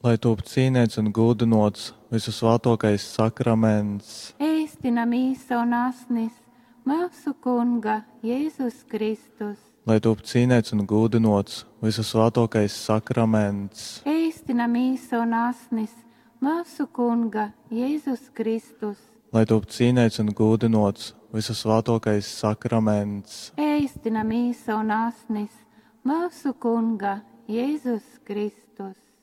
lai top cīnīts un gudinots visu svētākais sakraments, ēstina mīsa un asnis mūsu Kunga Jēzus Kristus, lai top cīnīts un gudinots visu svētākais sakraments, ēstina mīsa un asnis mūsu Kunga Jēzus Kristus, lai top cīnīts un gudinots visu svētākais sakraments, ēstina mīsa un asnis mūsu Kunga Jēzus Kristus.